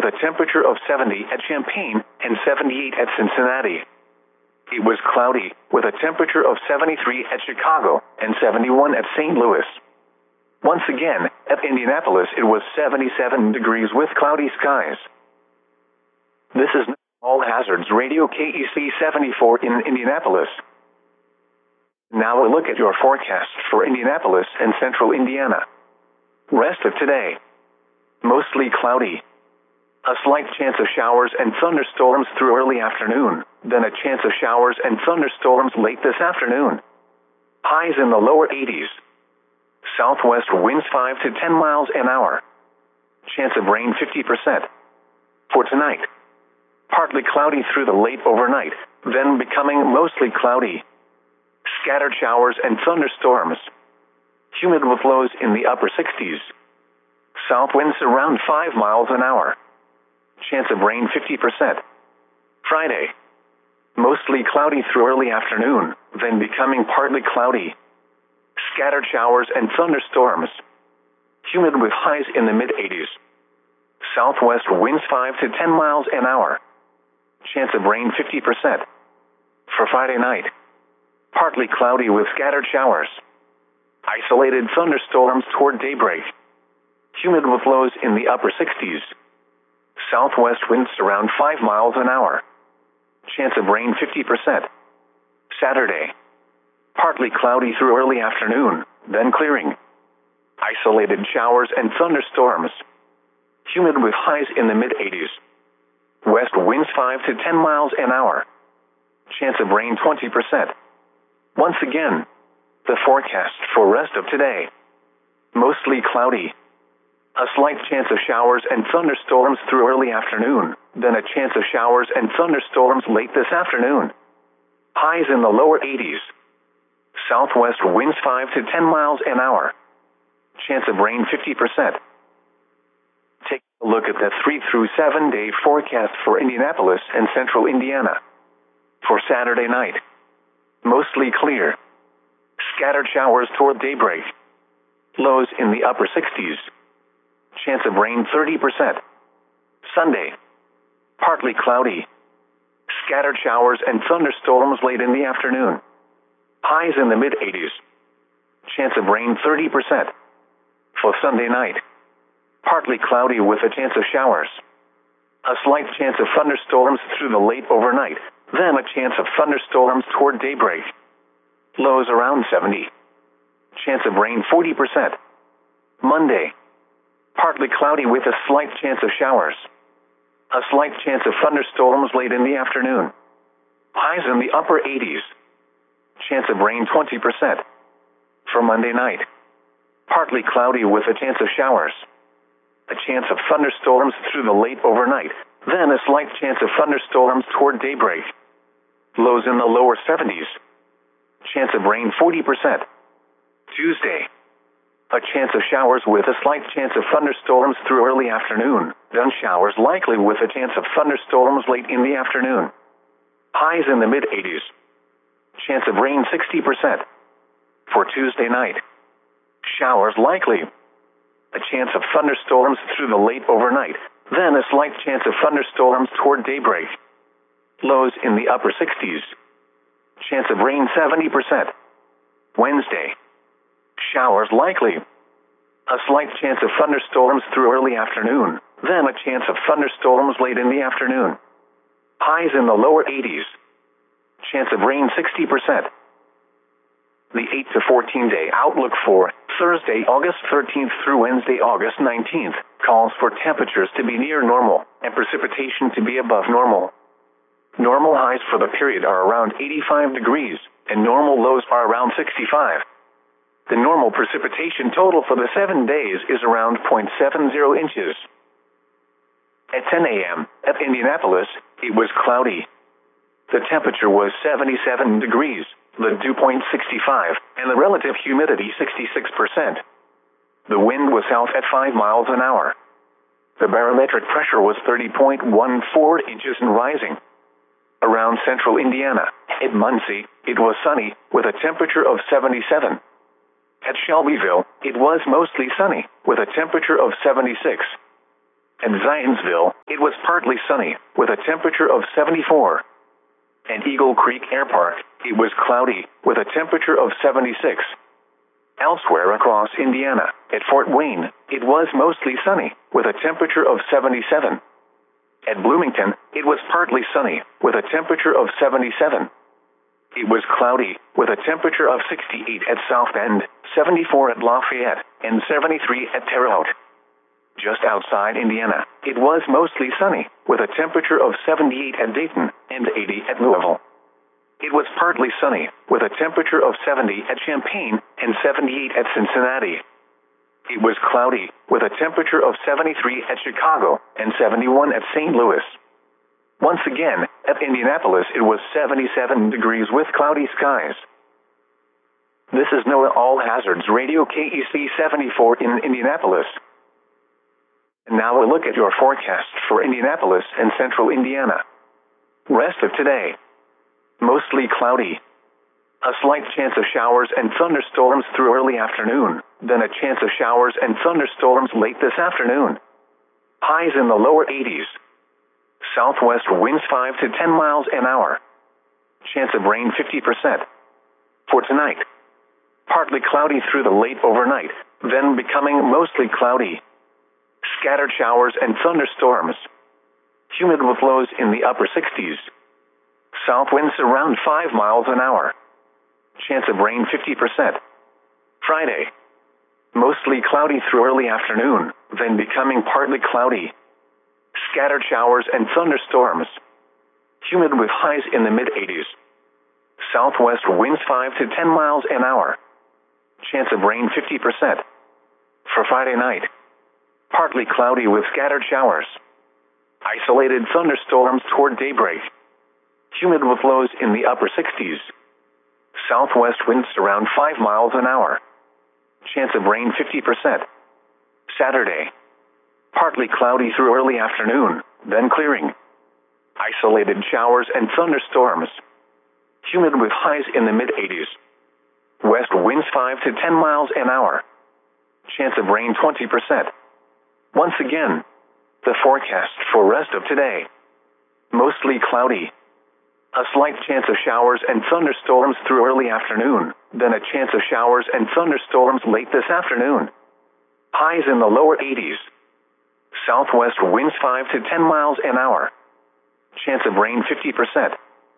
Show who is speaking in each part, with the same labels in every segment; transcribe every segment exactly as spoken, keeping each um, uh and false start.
Speaker 1: a temperature of seventy at Champaign and seventy-eight at Cincinnati. It was cloudy, with a temperature of seventy-three at Chicago and seventy-one at Saint Louis. Once again, at Indianapolis it was seventy-seven degrees with cloudy skies. This is All Hazards Radio K E C seventy-four in Indianapolis. Now a look at your forecast for Indianapolis and central Indiana. Rest of today. Mostly cloudy. A slight chance of showers and thunderstorms through early afternoon, then a chance of showers and thunderstorms late this afternoon. Highs in the lower eighties. Southwest winds five to ten miles an hour. Chance of rain fifty percent. For tonight. Partly cloudy through the late overnight, then becoming mostly cloudy. Scattered showers and thunderstorms. Humid with lows in the upper sixties. South winds around five miles an hour. Chance of rain fifty percent. Friday. Mostly cloudy through early afternoon, then becoming partly cloudy. Scattered showers and thunderstorms. Humid with highs in the mid-eighties. Southwest winds five to ten miles an hour. Chance of rain fifty percent. For Friday night. Partly cloudy with scattered showers. Isolated thunderstorms toward daybreak. Humid with lows in the upper sixties. Southwest winds around five miles an hour. Chance of rain fifty percent. Saturday. Partly cloudy through early afternoon, then clearing. Isolated showers and thunderstorms. Humid with highs in the mid-eighties. West winds five to ten miles an hour. Chance of rain twenty percent. Once again, the forecast for rest of today. Mostly cloudy. A slight chance of showers and thunderstorms through early afternoon, then a chance of showers and thunderstorms late this afternoon. Highs in the lower eighties. Southwest winds five to ten miles an hour. Chance of rain fifty percent. Take a look at the three through seven day forecast for Indianapolis and central Indiana. For Saturday night. Mostly clear. Scattered showers toward daybreak. Lows in the upper sixties. Chance of rain thirty percent. Sunday. Partly cloudy. Scattered showers and thunderstorms late in the afternoon. Highs in the mid-eighties. Chance of rain thirty percent. For Sunday night. Partly cloudy with a chance of showers. A slight chance of thunderstorms through the late overnight, then a chance of thunderstorms toward daybreak. Lows around seventy. Chance of rain forty percent. Monday. Partly cloudy with a slight chance of showers. A slight chance of thunderstorms late in the afternoon. Highs in the upper eighties. Chance of rain twenty percent. For Monday night. Partly cloudy with a chance of showers. A chance of thunderstorms through the late overnight, then a slight chance of thunderstorms toward daybreak. Lows in the lower seventies. Chance of rain forty percent. Tuesday. A chance of showers with a slight chance of thunderstorms through early afternoon, then showers likely with a chance of thunderstorms late in the afternoon. Highs in the mid-eighties. Chance of rain sixty percent. For Tuesday night. Showers likely. A chance of thunderstorms through the late overnight, then a slight chance of thunderstorms toward daybreak. Lows in the upper sixties. Chance of rain seventy percent. Wednesday. Showers likely. A slight chance of thunderstorms through early afternoon, then a chance of thunderstorms late in the afternoon. Highs in the lower eighties. Chance of rain sixty percent. The eight to fourteen day outlook for Thursday, August thirteenth through Wednesday, August nineteenth, calls for temperatures to be near normal and precipitation to be above normal. Normal highs for the period are around eighty-five degrees, and normal lows are around sixty-five. The normal precipitation total for the seven days is around zero point seven zero inches. At ten a m at Indianapolis, it was cloudy. The temperature was seventy-seven degrees, the dew point sixty-five, and the relative humidity sixty-six percent. The wind was south at five miles an hour. The barometric pressure was thirty point one four inches and rising. Around central Indiana, at Muncie, it was sunny, with a temperature of seventy-seven. At Shelbyville, it was mostly sunny, with a temperature of seventy-six. At Zionsville, it was partly sunny, with a temperature of seventy-four. At Eagle Creek Air Park, it was cloudy, with a temperature of seventy-six. Elsewhere across Indiana, at Fort Wayne, it was mostly sunny, with a temperature of seventy-seven. At Bloomington, it was partly sunny, with a temperature of seventy-seven. It was cloudy, with a temperature of sixty-eight at South Bend, seventy-four at Lafayette, and seventy-three at Terre Haute. Just outside Indiana, it was mostly sunny, with a temperature of seventy-eight at Dayton and eighty at Louisville. It was partly sunny, with a temperature of seventy at Champaign and seventy-eight at Cincinnati. It was cloudy, with a temperature of seventy-three at Chicago and seventy-one at Saint Louis. Once again, at Indianapolis it was seventy-seven degrees with cloudy skies. This is NOAA All Hazards Radio K E C seventy-four in Indianapolis. And now a look at your forecast for Indianapolis and central Indiana. Rest of today. Mostly cloudy. A slight chance of showers and thunderstorms through early afternoon, then a chance of showers and thunderstorms late this afternoon. Highs in the lower eighties. Southwest winds five to ten miles an hour. Chance of rain fifty percent. For tonight, partly cloudy through the late overnight, then becoming mostly cloudy. Scattered showers and thunderstorms. Humid with lows in the upper sixties. South winds around five miles an hour. Chance of rain fifty percent. Friday, mostly cloudy through early afternoon, then becoming partly cloudy. Scattered showers and thunderstorms. Humid with highs in the mid-eighties. Southwest winds five to ten miles an hour. Chance of rain fifty percent. For Friday night, partly cloudy with scattered showers. Isolated thunderstorms toward daybreak. Humid with lows in the upper sixties. Southwest winds around five miles an hour. Chance of rain fifty percent. Saturday, partly cloudy through early afternoon, then clearing. Isolated showers and thunderstorms. Humid with highs in the mid-eighties. West winds five to ten miles an hour. Chance of rain twenty percent. Once again, the forecast for rest of today. Mostly cloudy. A slight chance of showers and thunderstorms through early afternoon, then a chance of showers and thunderstorms late this afternoon. Highs in the lower eighties. Southwest winds five to ten miles an hour. Chance of rain fifty percent.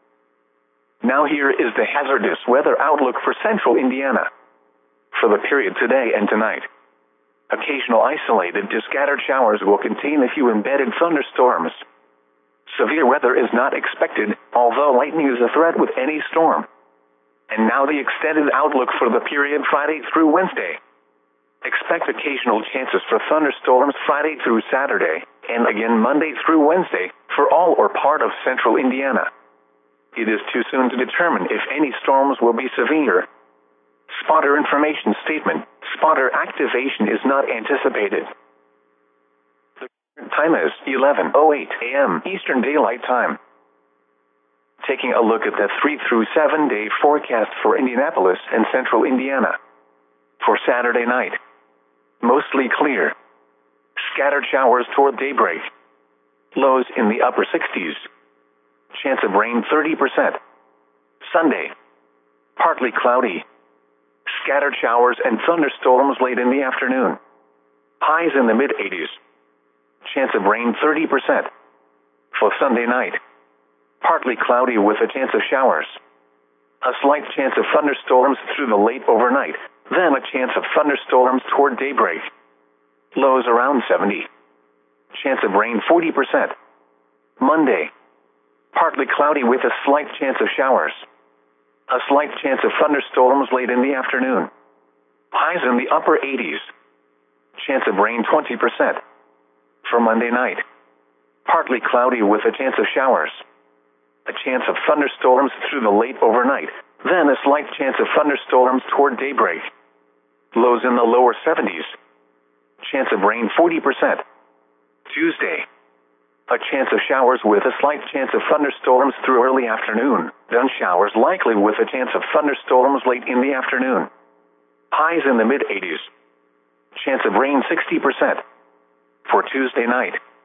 Speaker 1: Now here is the hazardous weather outlook for central Indiana. For the period today and tonight, occasional isolated to scattered showers will contain a few embedded thunderstorms. Severe weather is not expected, although lightning is a threat with any storm. And now the extended outlook for the period Friday through Wednesday. Expect occasional chances for thunderstorms Friday through Saturday, and again Monday through Wednesday, for all or part of central Indiana. It is too soon to determine if any storms will be severe. Spotter information statement: spotter activation is not anticipated. The time is eleven oh eight a m Eastern Daylight Time. Taking a look at the three through seven day forecast for Indianapolis and central Indiana. For Saturday night, mostly clear. Scattered showers toward daybreak. Lows in the upper sixties. Chance of rain thirty percent. Sunday, partly cloudy. Scattered showers and thunderstorms late in the afternoon. Highs in the mid-eighties. Chance of rain thirty percent. For Sunday night, partly cloudy with a chance of showers. A slight chance of thunderstorms through the late overnight, then a chance of thunderstorms toward daybreak. Lows around seventy. Chance of rain forty percent. Monday, partly cloudy with a slight chance of showers. A slight chance of thunderstorms late in the afternoon. Highs in the upper eighties. Chance of rain twenty percent. For Monday night, partly cloudy with a chance of showers. A chance of thunderstorms through the late overnight, then a slight chance of thunderstorms toward daybreak. Lows in the lower seventies. Chance of rain forty percent. Tuesday, a chance of showers with a slight chance of thunderstorms through early afternoon, then showers likely with a chance of thunderstorms late in the afternoon. Highs in the mid-eighties. Chance of rain sixty percent. For Tuesday night,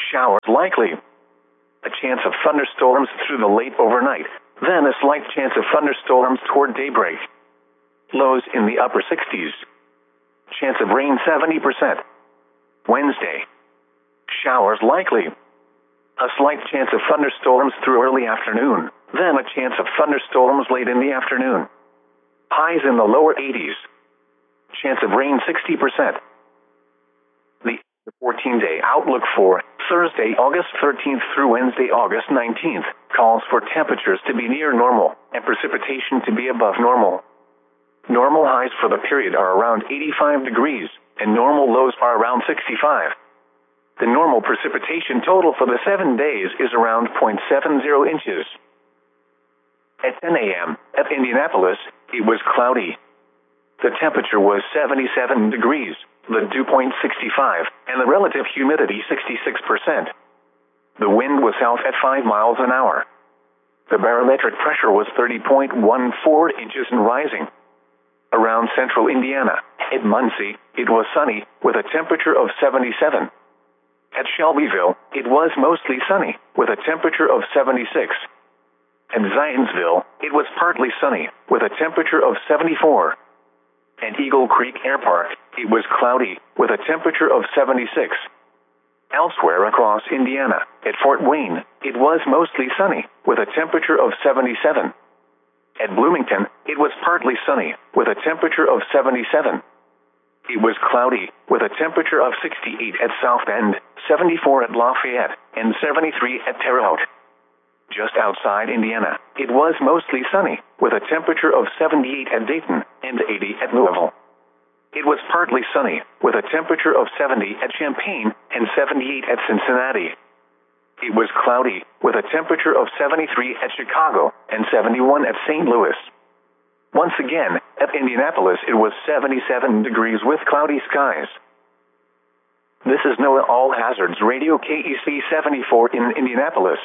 Speaker 1: Showers likely. A chance of thunderstorms through the late overnight, then a slight chance of thunderstorms toward daybreak. Lows in the upper sixties. Chance of rain seventy percent. Wednesday. Showers likely. A slight chance of thunderstorms through early afternoon, then a chance of thunderstorms late in the afternoon. Highs in the lower eighties. Chance of rain sixty percent. The fourteen-day outlook for Thursday, August thirteenth through Wednesday, August nineteenth, calls for temperatures to be near normal and precipitation to be above normal. Normal highs for the period are around eighty-five degrees, and normal lows are around sixty-five. The normal precipitation total for the seven days is around zero point seven zero inches. At ten a.m. at Indianapolis, it was cloudy. The temperature was seventy-seven degrees, the dew point sixty-five, and the relative humidity sixty-six percent. The wind was south at five miles an hour. The barometric pressure was thirty point one four inches and rising. Around central Indiana, at Muncie, it was sunny, with a temperature of seventy-seven. At Shelbyville, it was mostly sunny, with a temperature of seventy-six. At Zionsville, it was partly sunny, with a temperature of seventy-four. At Eagle Creek Air Park, it was cloudy, with a temperature of seventy-six. Elsewhere across Indiana, at Fort Wayne, it was mostly sunny, with a temperature of seventy-seven. At Bloomington, it was partly sunny, with a temperature of seventy-seven. It was cloudy, with a temperature of sixty-eight at South Bend, seventy-four at Lafayette, and seventy-three at Terre Haute. Just outside Indiana, it was mostly sunny, with a temperature of seventy-eight at Dayton and eighty at Louisville. It was partly sunny, with a temperature of seventy at Champaign and seventy-eight at Cincinnati. It was cloudy, with a temperature of seventy-three at Chicago and seventy-one at Saint Louis. Once again, at Indianapolis it was seventy-seven degrees with cloudy skies. This is NOAA All Hazards Radio K E C seventy-four in Indianapolis.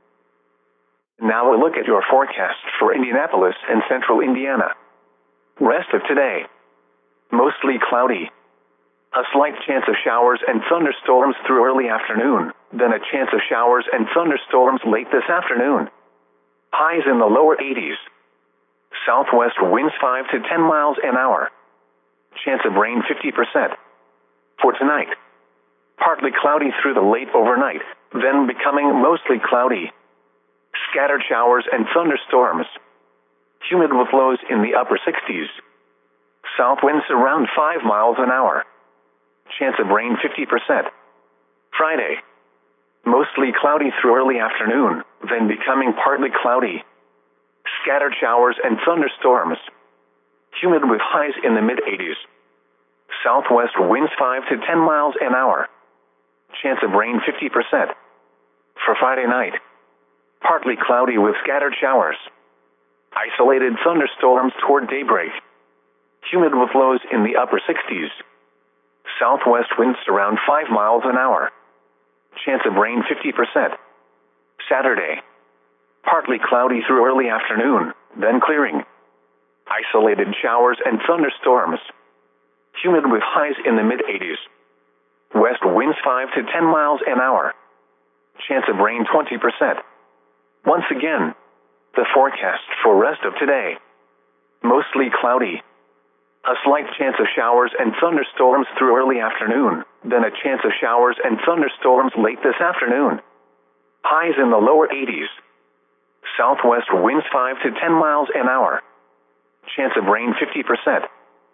Speaker 1: Now a look at your forecast for Indianapolis and central Indiana. Rest of today. Mostly cloudy. A slight chance of showers and thunderstorms through early afternoon, then a chance of showers and thunderstorms late this afternoon. Highs in the lower eighties. Southwest winds five to ten miles an hour. Chance of rain fifty percent. For tonight, partly cloudy through the late overnight, then becoming mostly cloudy. Scattered showers and thunderstorms. Humid with lows in the upper sixties. South winds around five miles an hour. Chance of rain fifty percent. Friday, mostly cloudy through early afternoon, then becoming partly cloudy. Scattered showers and thunderstorms. Humid with highs in the mid-eighties. Southwest winds five to ten miles an hour. Chance of rain fifty percent. For Friday night, partly cloudy with scattered showers. Isolated thunderstorms toward daybreak. Humid with lows in the upper sixties. Southwest winds around five miles an hour. Chance of rain fifty percent. Saturday, partly cloudy through early afternoon, then clearing. Isolated showers and thunderstorms. Humid with highs in the mid-eighties. West winds five to ten miles an hour. Chance of rain twenty percent. Once again, the forecast for rest of today. Mostly cloudy. A slight chance of showers and thunderstorms through early afternoon, then a chance of showers and thunderstorms late this afternoon. Highs in the lower eighties. Southwest winds five to ten miles an hour. Chance of rain fifty percent.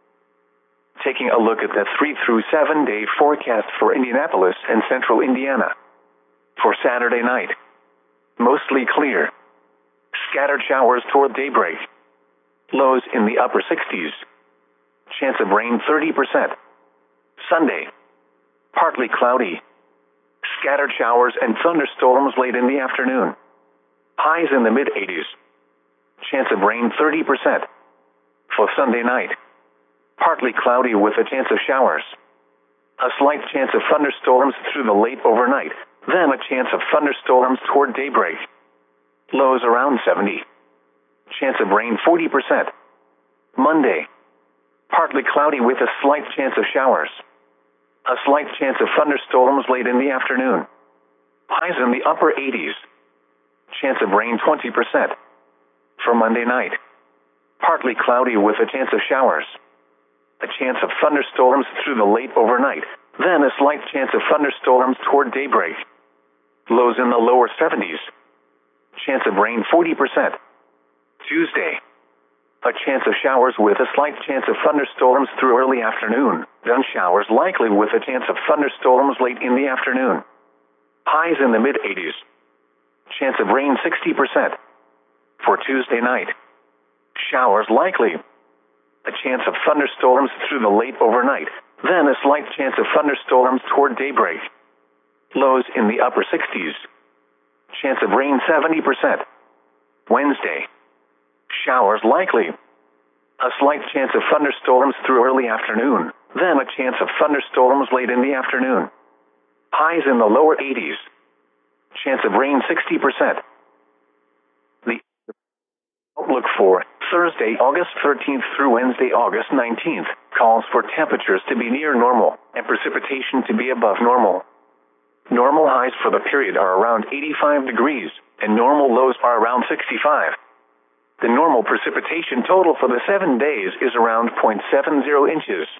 Speaker 1: Taking a look at the three through seven day forecast for Indianapolis and central Indiana. For Saturday night, mostly clear. Scattered showers toward daybreak. Lows in the upper sixties. Chance of rain thirty percent. Sunday, partly cloudy. Scattered showers and thunderstorms late in the afternoon. Highs in the mid-eighties. Chance of rain thirty percent. For Sunday night, partly cloudy with a chance of showers. A slight chance of thunderstorms through the late overnight, then a chance of thunderstorms toward daybreak. Lows around seventy. Chance of rain forty percent. Monday, partly cloudy with a slight chance of showers. A slight chance of thunderstorms late in the afternoon. Highs in the upper eighties. Chance of rain twenty percent. For Monday night, partly cloudy with a chance of showers. A chance of thunderstorms through the late overnight, then a slight chance of thunderstorms toward daybreak. Lows in the lower seventies. Chance of rain forty percent. Tuesday, a chance of showers with a slight chance of thunderstorms through early afternoon, then showers likely with a chance of thunderstorms late in the afternoon. Highs in the mid-eighties. Chance of rain sixty percent. For Tuesday night, showers likely. A chance of thunderstorms through the late overnight, then a slight chance of thunderstorms toward daybreak. Lows in the upper sixties. Chance of rain seventy percent. Wednesday, showers likely. A slight chance of thunderstorms through early afternoon, then a chance of thunderstorms late in the afternoon. Highs in the lower eighties. Chance of rain sixty percent. The outlook for Thursday, August thirteenth through Wednesday, August nineteenth, calls for temperatures to be near normal and precipitation to be above normal. Normal highs for the period are around eighty-five degrees, and normal lows are around sixty-five. The normal precipitation total for the seven days is around zero point seven zero inches.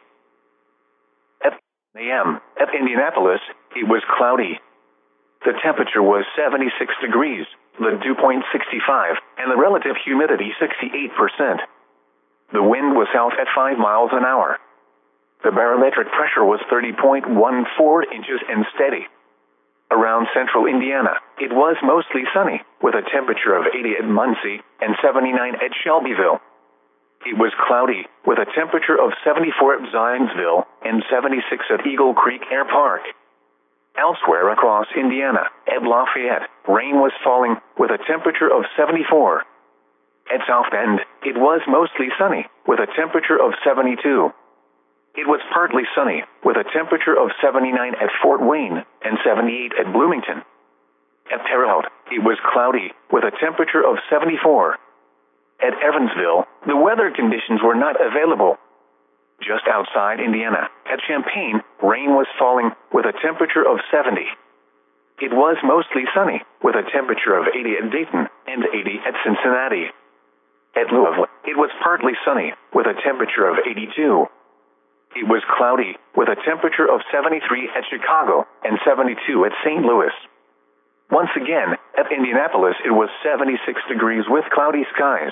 Speaker 1: At A M, at Indianapolis, it was cloudy. The temperature was seventy-six degrees, the dew point sixty-five, and the relative humidity sixty-eight percent. The wind was south at five miles an hour. The barometric pressure was thirty point one four inches and steady. Around central Indiana, it was mostly sunny, with a temperature of eighty at Muncie and seventy-nine at Shelbyville. It was cloudy, with a temperature of seventy-four at Zionsville and seventy-six at Eagle Creek Air Park. Elsewhere across Indiana, at Lafayette, rain was falling, with a temperature of seventy-four. At South Bend, it was mostly sunny, with a temperature of seventy-two. It was partly sunny, with a temperature of seventy-nine at Fort Wayne and seventy-eight at Bloomington. At Terre Haute, it was cloudy, with a temperature of seventy-four. At Evansville, the weather conditions were not available. Just outside Indiana, at Champaign, rain was falling, with a temperature of seventy. It was mostly sunny, with a temperature of eighty at Dayton and eighty at Cincinnati. At Louisville, it was partly sunny, with a temperature of eighty-two. It was cloudy, with a temperature of seventy-three at Chicago and seventy-two at Saint Louis. Once again, at Indianapolis, it was seventy-six degrees with cloudy skies.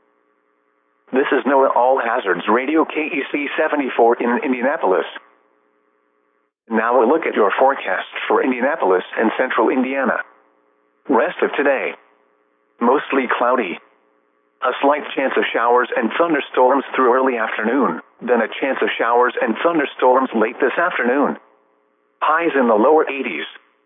Speaker 1: This is NOAA All Hazards Radio K E C seventy-four in Indianapolis. Now a look at your forecast for Indianapolis and central Indiana. Rest of today. Mostly cloudy. A slight chance of showers and thunderstorms through early afternoon, then a chance of showers and thunderstorms late this afternoon. Highs in the lower eighties.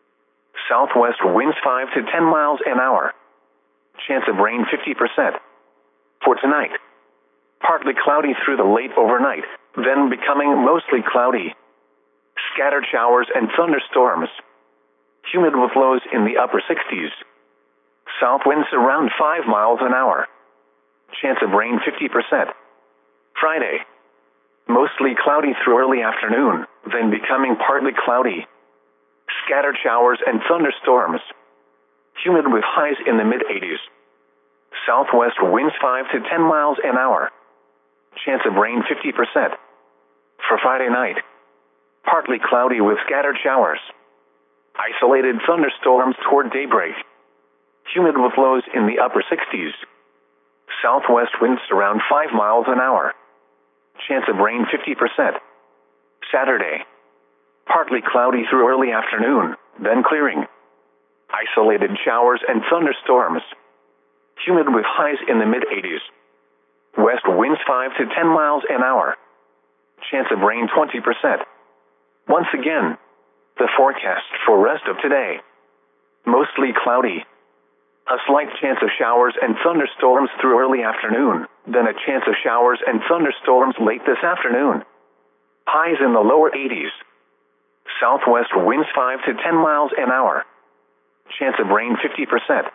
Speaker 1: Southwest winds five to ten miles an hour. Chance of rain fifty percent. For tonight, partly cloudy through the late overnight, then becoming mostly cloudy. Scattered showers and thunderstorms. Humid with lows in the upper sixties. South winds around five miles an hour. Chance of rain fifty percent. Friday, mostly cloudy through early afternoon, then becoming partly cloudy. Scattered showers and thunderstorms. Humid with highs in the mid-eighties. Southwest winds five to ten miles an hour. Chance of rain fifty percent. For Friday night, partly cloudy with scattered showers. Isolated thunderstorms toward daybreak. Humid with lows in the upper sixties. Southwest winds around five miles an hour. Chance of rain fifty percent. Saturday, partly cloudy through early afternoon, then clearing. Isolated showers and thunderstorms. Humid with highs in the mid-eighties. West winds five to ten miles an hour. Chance of rain twenty percent. Once again, the forecast for rest of today. Mostly cloudy. A slight chance of showers and thunderstorms through early afternoon, then a chance of showers and thunderstorms late this afternoon. Highs in the lower eighties. Southwest winds five to ten miles an hour. Chance of rain fifty percent.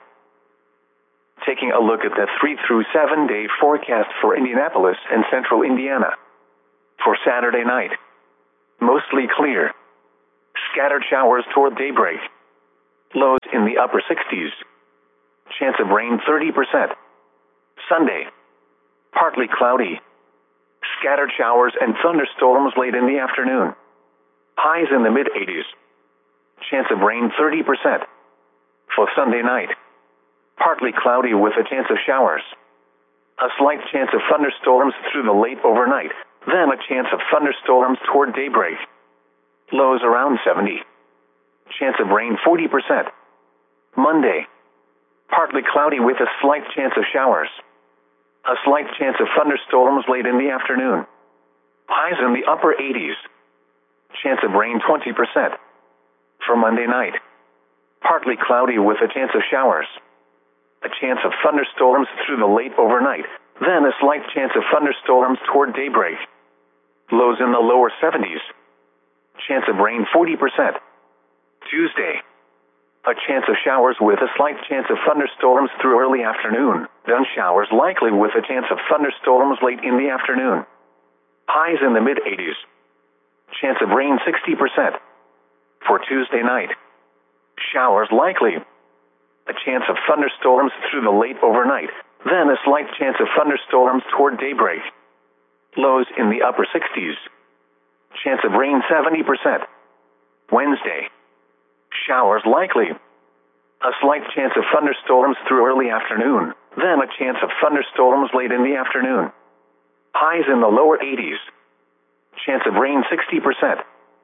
Speaker 1: Taking a look at the three through seven day forecast for Indianapolis and central Indiana. For Saturday night, mostly clear. Scattered showers toward daybreak. Lows in the upper sixties. Chance of rain thirty percent. Sunday. Partly cloudy. Scattered showers and thunderstorms late in the afternoon. Highs in the mid-eighties. Chance of rain thirty percent. For Sunday night. Partly cloudy with a chance of showers. A slight chance of thunderstorms through the late overnight, then a chance of thunderstorms toward daybreak. Lows around seventy. Chance of rain forty percent. Monday. Partly cloudy with a slight chance of showers. A slight chance of thunderstorms late in the afternoon. Highs in the upper eighties. Chance of rain twenty percent. For Monday night. Partly cloudy with a chance of showers. A chance of thunderstorms through the late overnight, then a slight chance of thunderstorms toward daybreak. Lows in the lower seventies. Chance of rain forty percent. Tuesday. A chance of showers with a slight chance of thunderstorms through early afternoon, then showers likely with a chance of thunderstorms late in the afternoon. Highs in the mid-eighties. Chance of rain sixty percent. For Tuesday night. Showers likely. A chance of thunderstorms through the late overnight, then a slight chance of thunderstorms toward daybreak. Lows in the upper sixties. Chance of rain seventy percent. Wednesday. Showers likely. A slight chance of thunderstorms through early afternoon, then a chance of thunderstorms late in the afternoon. Highs in the lower eighties. Chance of rain sixty percent.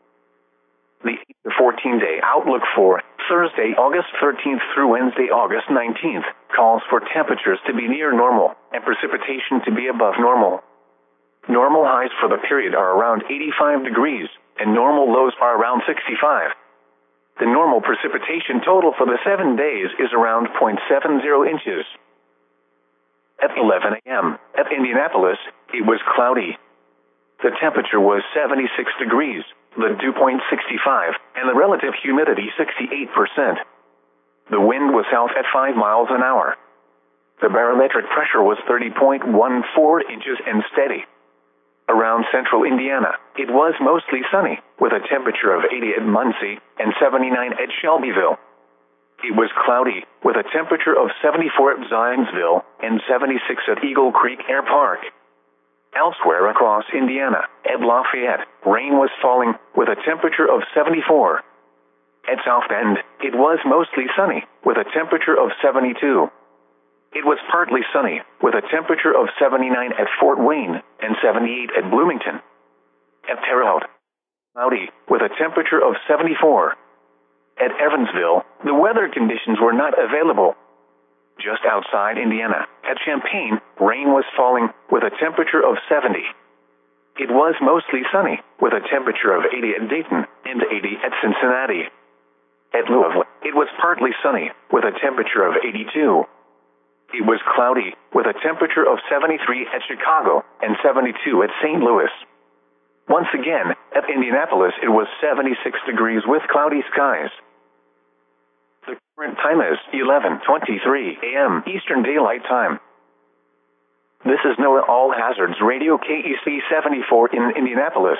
Speaker 1: The eight to fourteen day outlook for Thursday, August thirteenth through Wednesday, August nineteenth, calls for temperatures to be near normal and precipitation to be above normal. Normal highs for the period are around eighty-five degrees, and normal lows are around sixty-five. The normal precipitation total for the seven days is around zero point seven zero inches. At eleven a m at Indianapolis, it was cloudy. The temperature was seventy-six degrees, the dew point sixty-five, and the relative humidity sixty-eight percent. The wind was south at five miles an hour. The barometric pressure was thirty point one four inches and steady. Around central Indiana, it was mostly sunny, with a temperature of eighty at Muncie and seventy-nine at Shelbyville. It was cloudy, with a temperature of seventy-four at Zionsville and seventy-six at Eagle Creek Air Park. Elsewhere across Indiana, at Lafayette, rain was falling, with a temperature of seventy-four. At South Bend, it was mostly sunny, with a temperature of seventy-two. It was partly sunny, with a temperature of seventy-nine at Fort Wayne and seventy-eight at Bloomington. At Terre Haute, cloudy, with a temperature of seventy-four. At Evansville, the weather conditions were not available. Just outside Indiana, at Champaign, rain was falling, with a temperature of seventy. It was mostly sunny, with a temperature of eighty at Dayton and eighty at Cincinnati. At Louisville, it was partly sunny, with a temperature of eighty-two. It was cloudy, with a temperature of seventy-three at Chicago and seventy-two at Saint Louis. Once again, at Indianapolis, it was seventy-six degrees with cloudy skies. The current time is eleven twenty-three a m Eastern Daylight Time. This is NOAA All Hazards Radio K E C seventy-four in Indianapolis.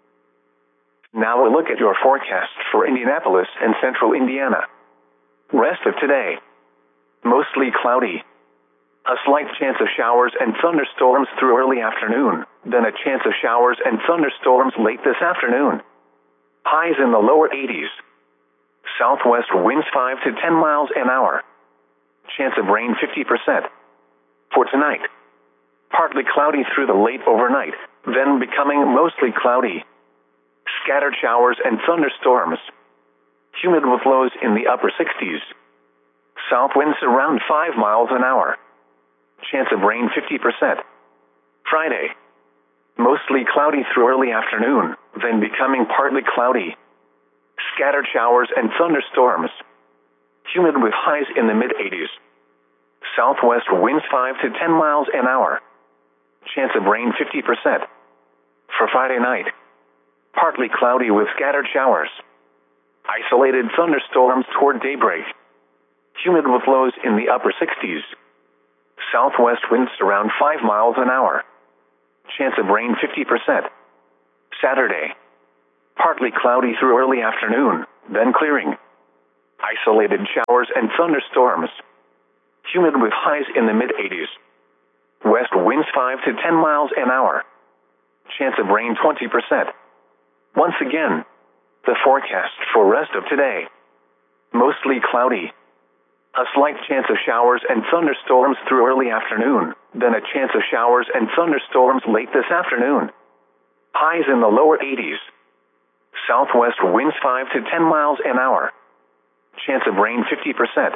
Speaker 1: Now a look at your forecast for Indianapolis and central Indiana. Rest of today. Mostly cloudy. A slight chance of showers and thunderstorms through early afternoon, then a chance of showers and thunderstorms late this afternoon. Highs in the lower eighties. Southwest winds five to ten miles an hour. Chance of rain fifty percent. For tonight, partly cloudy through the late overnight, then becoming mostly cloudy. Scattered showers and thunderstorms. Humid with lows in the upper sixties. South winds around five miles an hour. Chance of rain fifty percent. Friday, mostly cloudy through early afternoon, then becoming partly cloudy. Scattered showers and thunderstorms. Humid with highs in the mid-eighties. Southwest winds five to ten miles an hour. Chance of rain fifty percent. For Friday night, partly cloudy with scattered showers. Isolated thunderstorms toward daybreak. Humid with lows in the upper sixties. Southwest winds around five miles an hour. Chance of rain fifty percent. Saturday, partly cloudy through early afternoon, then clearing. Isolated showers and thunderstorms. Humid with highs in the mid-eighties. West winds five to ten miles an hour. Chance of rain twenty percent. Once again, the forecast for rest of today. Mostly cloudy. A slight chance of showers and thunderstorms through early afternoon, then a chance of showers and thunderstorms late this afternoon. Highs in the lower eighties. Southwest winds five to ten miles an hour. Chance of rain fifty percent.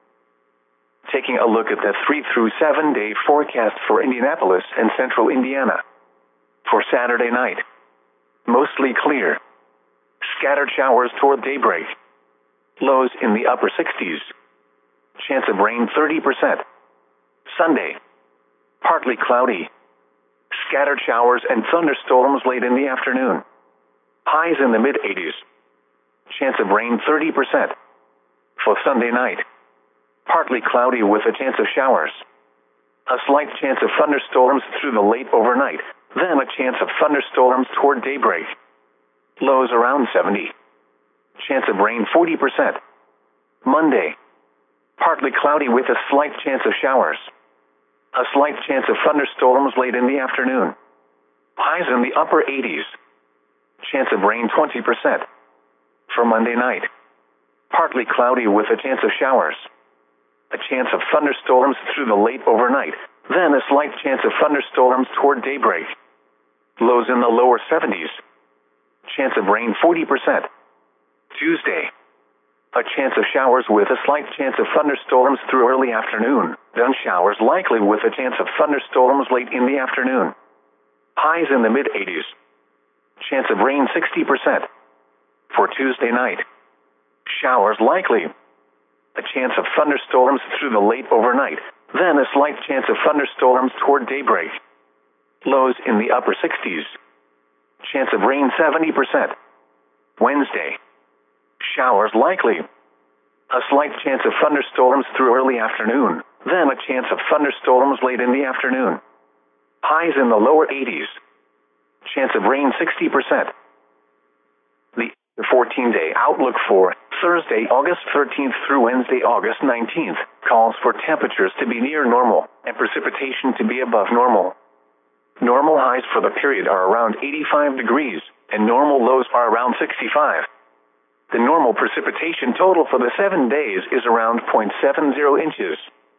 Speaker 1: Taking a look at the three through seven day forecast for Indianapolis and central Indiana. For Saturday night, mostly clear. Scattered showers toward daybreak. Lows in the upper sixties. Chance of rain thirty percent. Sunday, partly cloudy. Scattered showers and thunderstorms late in the afternoon. Highs in the mid-eighties. Chance of rain thirty percent. For Sunday night, partly cloudy with a chance of showers. A slight chance of thunderstorms through the late overnight, then a chance of thunderstorms toward daybreak. Lows around seventy. Chance of rain forty percent. Monday, partly cloudy with a slight chance of showers. A slight chance of thunderstorms late in the afternoon. Highs in the upper eighties. Chance of rain twenty percent. For Monday night, partly cloudy with a chance of showers. A chance of thunderstorms through the late overnight, then a slight chance of thunderstorms toward daybreak. Lows in the lower seventies. Chance of rain forty percent. Tuesday, a chance of showers with a slight chance of thunderstorms through early afternoon, then showers likely with a chance of thunderstorms late in the afternoon. Highs in the mid-eighties. Chance of rain sixty percent. For Tuesday night, showers likely. A chance of thunderstorms through the late overnight, then a slight chance of thunderstorms toward daybreak. Lows in the upper sixties. Chance of rain seventy percent. Wednesday, showers likely. A slight chance of thunderstorms through early afternoon, then a chance of thunderstorms late in the afternoon. Highs in the lower eighties. Chance of rain sixty percent. The fourteen-day outlook for Thursday, August thirteenth through Wednesday, August nineteenth, calls for temperatures to be near normal and precipitation to be above normal. Normal highs for the period are around eighty-five degrees, and normal lows are around sixty-five. The normal precipitation total for the seven days is around zero point seven zero inches.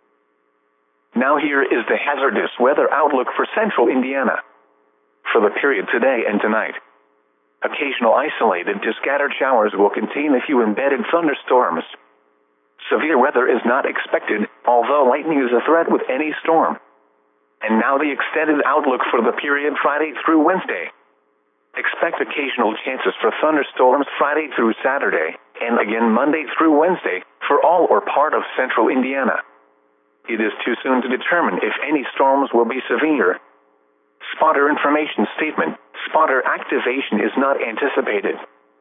Speaker 1: Now here is the hazardous weather outlook for central Indiana. For the period today and tonight, occasional isolated to scattered showers will contain a few embedded thunderstorms. Severe weather is not expected, although lightning is a threat with any storm. And now the extended outlook for the period Friday through Wednesday. Expect occasional chances for thunderstorms Friday through Saturday, and again Monday through Wednesday, for all or part of central Indiana. It is too soon to determine if any storms will be severe. Spotter information statement. Spotter activation is not anticipated.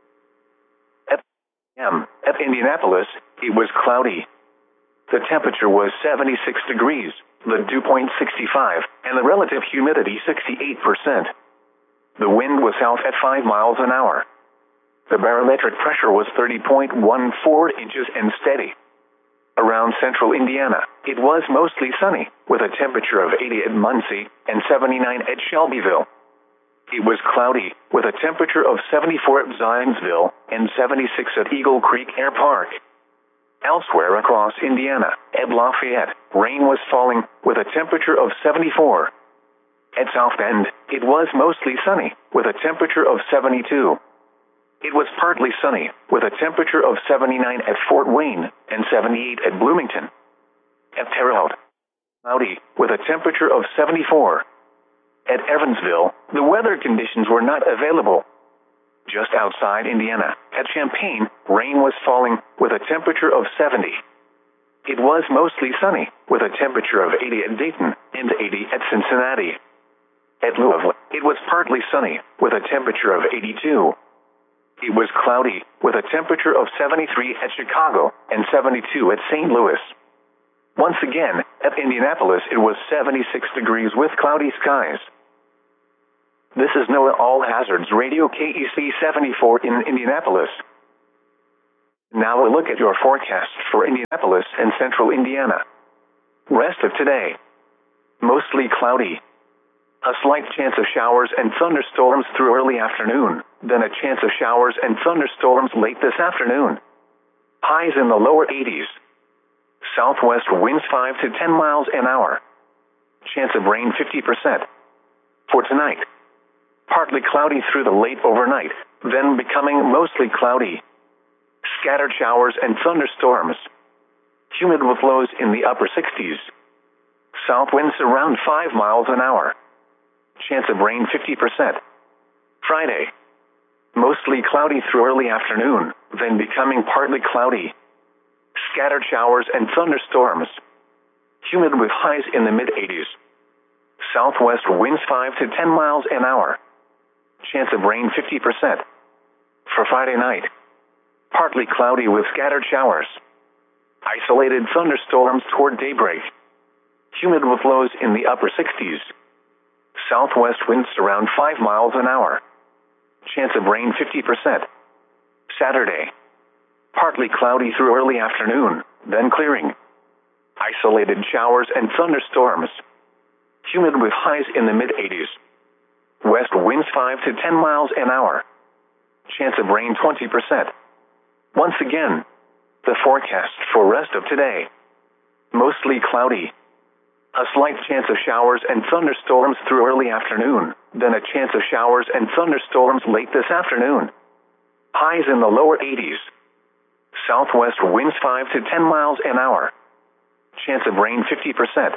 Speaker 1: At m at Indianapolis, it was cloudy. The temperature was seventy-six degrees, the dew point sixty-five, and the relative humidity sixty-eight percent. The wind was south at five miles an hour. The barometric pressure was thirty point one four inches and steady. Around central Indiana, it was mostly sunny, with a temperature of eighty at Muncie and seventy-nine at Shelbyville. It was cloudy, with a temperature of seventy-four at Zionsville and seventy-six at Eagle Creek Air Park. Elsewhere across Indiana, at Lafayette, rain was falling, with a temperature of seventy-four. At South Bend, it was mostly sunny, with a temperature of seventy-two. It was partly sunny, with a temperature of seventy-nine at Fort Wayne and seventy-eight at Bloomington. At Terre Haute, cloudy, with a temperature of seventy-four. At Evansville, the weather conditions were not available. Just outside Indiana, at Champaign, rain was falling, with a temperature of seventy. It was mostly sunny, with a temperature of eighty at Dayton and eighty at Cincinnati. At Louisville, it was partly sunny, with a temperature of eighty-two. It was cloudy, with a temperature of seventy-three at Chicago and seventy-two at Saint Louis. Once again, at Indianapolis, it was seventy-six degrees with cloudy skies. This is NOAA All Hazards Radio K E C seventy-four in Indianapolis. Now a look at your forecast for Indianapolis and central Indiana. Rest of today. Mostly cloudy. A slight chance of showers and thunderstorms through early afternoon, then a chance of showers and thunderstorms late this afternoon. Highs in the lower eighties. Southwest winds five to ten miles an hour. Chance of rain fifty percent. For tonight. Partly cloudy through the late overnight, then becoming mostly cloudy. Scattered showers and thunderstorms. Humid with lows in the upper sixties. South winds around five miles an hour. Chance of rain fifty percent. Friday. Mostly cloudy through early afternoon, then becoming partly cloudy. Scattered showers and thunderstorms. Humid with highs in the mid-eighties. Southwest winds five to ten miles an hour. Chance of rain fifty percent. For Friday night. Partly cloudy with scattered showers. Isolated thunderstorms toward daybreak. Humid with lows in the upper sixties. Southwest winds around five miles an hour. Chance of rain fifty percent. Saturday. Partly cloudy through early afternoon, then clearing. Isolated showers and thunderstorms. Humid with highs in the mid-eighties. West winds five to ten miles an hour. Chance of rain twenty percent. Once again, the forecast for rest of today. Mostly cloudy. A slight chance of showers and thunderstorms through early afternoon, then a chance of showers and thunderstorms late this afternoon. Highs in the lower eighties. Southwest winds five to ten miles an hour. Chance of rain fifty percent.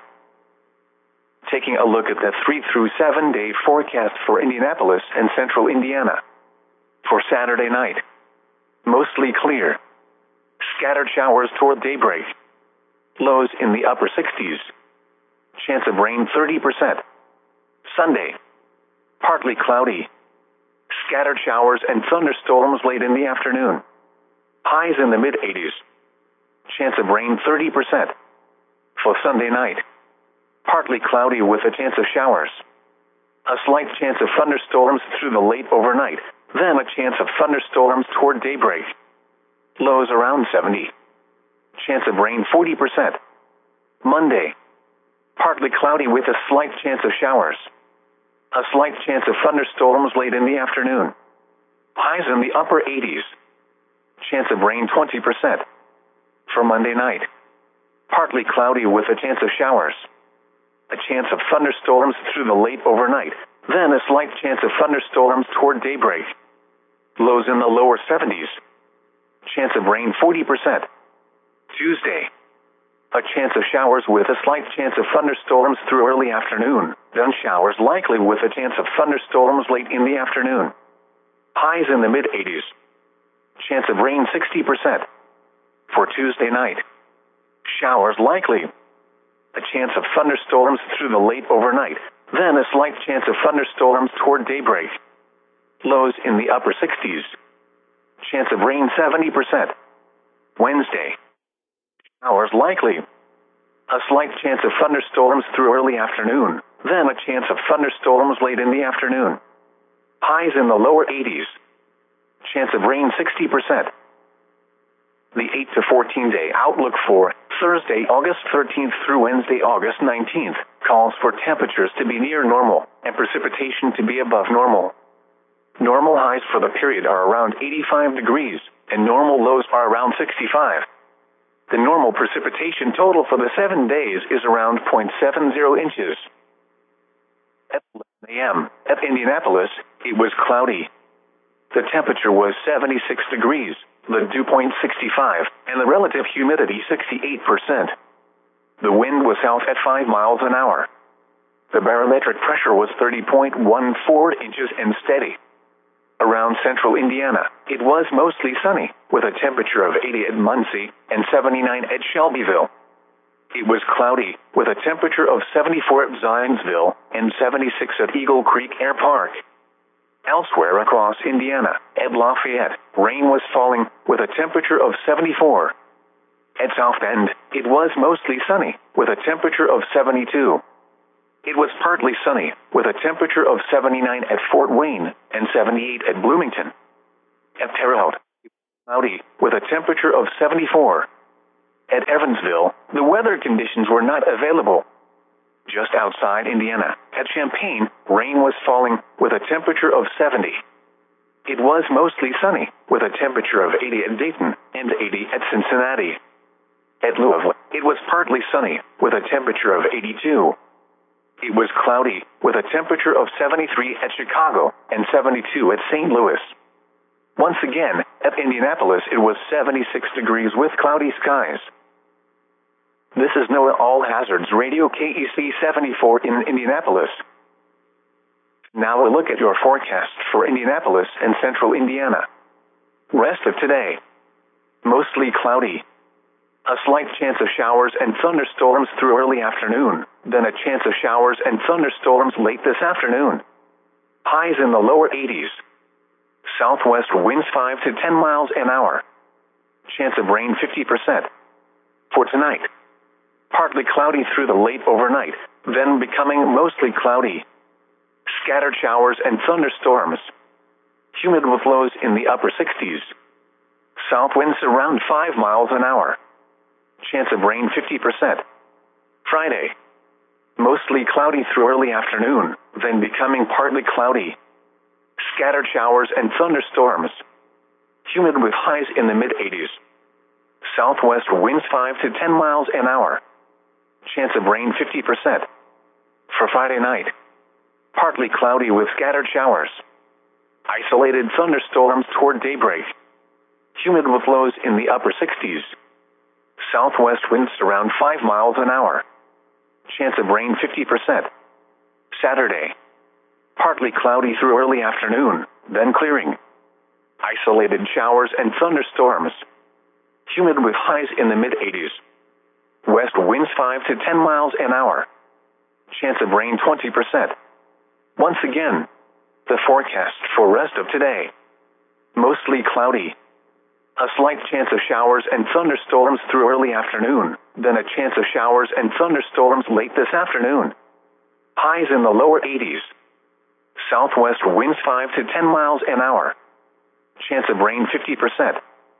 Speaker 1: Taking a look at the three through seven day forecast for Indianapolis and central Indiana. For Saturday night. Mostly clear. Scattered showers toward daybreak. Lows in the upper sixties. Chance of rain thirty percent. Sunday. Partly cloudy. Scattered showers and thunderstorms late in the afternoon. Highs in the mid-eighties. Chance of rain thirty percent. For Sunday night. Partly cloudy with a chance of showers. A slight chance of thunderstorms through the late overnight, then a chance of thunderstorms toward daybreak. Lows around seventy. Chance of rain forty percent. Monday. Partly cloudy with a slight chance of showers. A slight chance of thunderstorms late in the afternoon. Highs in the upper eighties. Chance of rain twenty percent. For Monday night. Partly cloudy with a chance of showers. A chance of thunderstorms through the late overnight, then a slight chance of thunderstorms toward daybreak. Lows in the lower seventies. Chance of rain forty percent. Tuesday. A chance of showers with a slight chance of thunderstorms through early afternoon, then showers likely with a chance of thunderstorms late in the afternoon. Highs in the mid-eighties. Chance of rain sixty percent. For Tuesday night. Showers likely. A chance of thunderstorms through the late overnight, then a slight chance of thunderstorms toward daybreak. Lows in the upper sixties. Chance of rain seventy percent. Wednesday. Showers likely. A slight chance of thunderstorms through early afternoon, then a chance of thunderstorms late in the afternoon. Highs in the lower eighties. Chance of rain sixty percent. The eight to fourteen day outlook for Thursday, August thirteenth through Wednesday, August nineteenth, calls for temperatures to be near normal and precipitation to be above normal. Normal highs for the period are around eighty-five degrees, and normal lows are around sixty-five. The normal precipitation total for the seven days is around zero point seven zero inches. At eleven a m at Indianapolis, it was cloudy. The temperature was seventy-six degrees. The dew point sixty-five, and the relative humidity sixty-eight percent. The wind was south at five miles an hour. The barometric pressure was thirty point one four inches and steady. Around central Indiana, it was mostly sunny, with a temperature of eighty at Muncie and seventy-nine at Shelbyville. It was cloudy, with a temperature of seventy-four at Zionsville and seventy-six at Eagle Creek Air Park. Elsewhere across Indiana, at Lafayette, rain was falling, with a temperature of seventy-four. At South Bend, it was mostly sunny, with a temperature of seventy-two. It was partly sunny, with a temperature of seventy-nine at Fort Wayne and seventy-eight at Bloomington. At Terre Haute, cloudy, with a temperature of seventy-four. At Evansville, the weather conditions were not available. Just outside Indiana, at Champaign, rain was falling, with a temperature of seventy. It was mostly sunny, with a temperature of eighty at Dayton and eighty at Cincinnati. At Louisville, it was partly sunny, with a temperature of eighty-two. It was cloudy, with a temperature of seventy-three at Chicago and seventy-two at Saint Louis. Once again, at Indianapolis it was seventy-six degrees with cloudy skies. This is NOAA All Hazards Radio K E C seventy-four in Indianapolis. Now a look at your forecast for Indianapolis and central Indiana. Rest of today. Mostly cloudy. A slight chance of showers and thunderstorms through early afternoon, then a chance of showers and thunderstorms late this afternoon. Highs in the lower eighties. Southwest winds five to ten miles an hour. Chance of rain fifty percent. For tonight, partly cloudy through the late overnight, then becoming mostly cloudy. Scattered showers and thunderstorms. Humid with lows in the upper sixties. South winds around five miles an hour. Chance of rain fifty percent. Friday, mostly cloudy through early afternoon, then becoming partly cloudy. Scattered showers and thunderstorms. Humid with highs in the mid-eighties. Southwest winds five to ten miles an hour. Chance of rain fifty percent. For Friday night, partly cloudy with scattered showers. Isolated thunderstorms toward daybreak. Humid with lows in the upper sixties. Southwest winds around five miles an hour. Chance of rain fifty percent. Saturday, partly cloudy through early afternoon, then clearing. Isolated showers and thunderstorms. Humid with highs in the mid-eighties. West winds five to ten miles an hour. Chance of rain twenty percent. Once again, the forecast for rest of today. Mostly cloudy. A slight chance of showers and thunderstorms through early afternoon, then a chance of showers and thunderstorms late this afternoon. Highs in the lower eighties. Southwest winds five to ten miles an hour. Chance of rain fifty percent.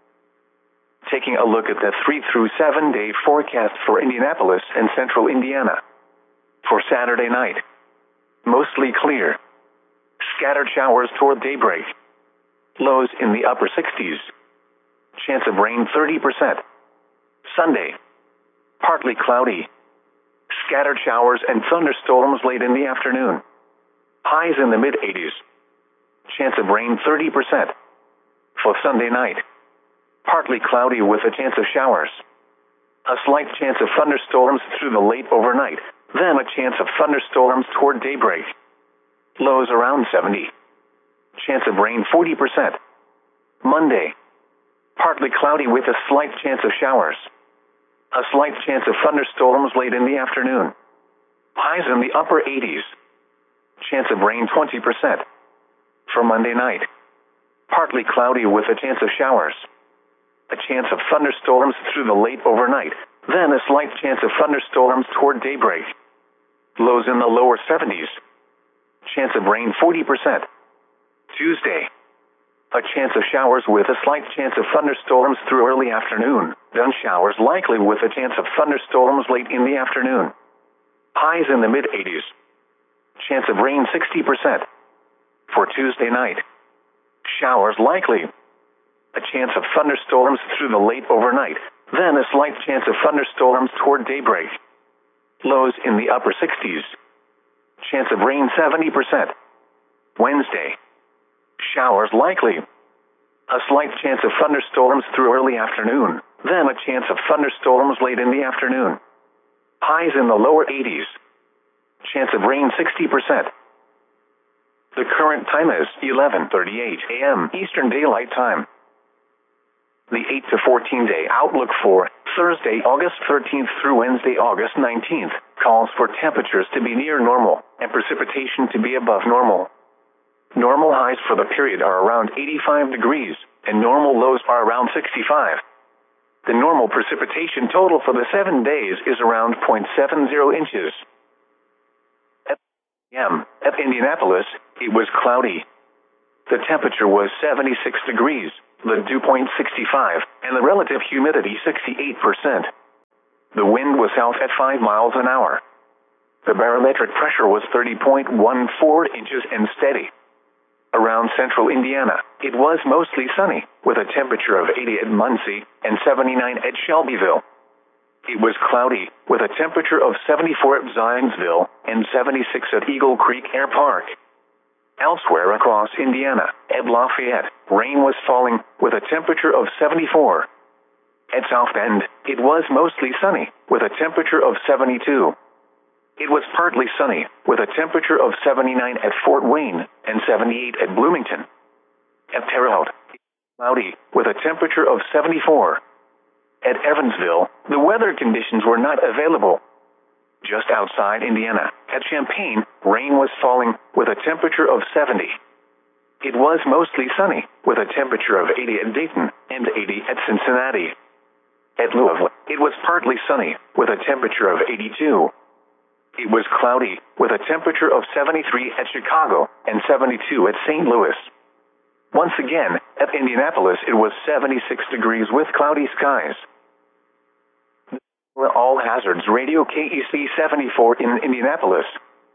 Speaker 1: Taking a look at the three through seven day forecast for Indianapolis and central Indiana. For Saturday night, mostly clear. Scattered showers toward daybreak. Lows in the upper sixties. Chance of rain thirty percent. Sunday, partly cloudy. Scattered showers and thunderstorms late in the afternoon. Highs in the mid-eighties. Chance of rain thirty percent. For Sunday night, partly cloudy with a chance of showers. A slight chance of thunderstorms through the late overnight, then a chance of thunderstorms toward daybreak. Lows around seventy. Chance of rain forty percent. Monday, partly cloudy with a slight chance of showers. A slight chance of thunderstorms late in the afternoon. Highs in the upper eighties. Chance of rain twenty percent. For Monday night, partly cloudy with a chance of showers. A chance of thunderstorms through the late overnight, then a slight chance of thunderstorms toward daybreak. Lows in the lower seventies. Chance of rain forty percent. Tuesday, a chance of showers with a slight chance of thunderstorms through early afternoon, then showers likely with a chance of thunderstorms late in the afternoon. Highs in the mid-eighties. Chance of rain sixty percent. For Tuesday night, showers likely. A chance of thunderstorms through the late overnight, then a slight chance of thunderstorms toward daybreak. Lows in the upper sixties. Chance of rain seventy percent. Wednesday, showers likely. A slight chance of thunderstorms through early afternoon, then a chance of thunderstorms late in the afternoon. Highs in the lower eighties. Chance of rain sixty percent. The current time is eleven thirty-eight a m Eastern Daylight Time. The eight to fourteen day outlook for Thursday, August thirteenth through Wednesday, August nineteenth, calls for temperatures to be near normal and precipitation to be above normal. Normal highs for the period are around eighty-five degrees, and normal lows are around sixty-five. The normal precipitation total for the seven days is around zero point seven zero inches. At m At Indianapolis, it was cloudy. The temperature was seventy-six degrees, the dew point sixty-five, and the relative humidity sixty-eight percent. The wind was south at five miles an hour. The barometric pressure was thirty point one four inches and steady. Around central Indiana, it was mostly sunny, with a temperature of eighty at Muncie and seventy-nine at Shelbyville. It was cloudy, with a temperature of seventy-four at Zionsville and seventy-six at Eagle Creek Air Park. Elsewhere across Indiana, at Lafayette, rain was falling, with a temperature of seventy-four. At South Bend, it was mostly sunny, with a temperature of seventy-two. It was partly sunny, with a temperature of seventy-nine at Fort Wayne and seventy-eight at Bloomington. At Terre Haute, cloudy, with a temperature of seventy-four. At Evansville, the weather conditions were not available. Just outside Indiana, at Champaign, rain was falling, with a temperature of seventy. It was mostly sunny, with a temperature of eighty at Dayton and eighty at Cincinnati. At Louisville, it was partly sunny, with a temperature of eighty-two. It was cloudy, with a temperature of seventy-three at Chicago and seventy-two at Saint Louis. Once again, at Indianapolis it was seventy-six degrees with cloudy skies. All Hazards Radio K E C seventy-four in Indianapolis.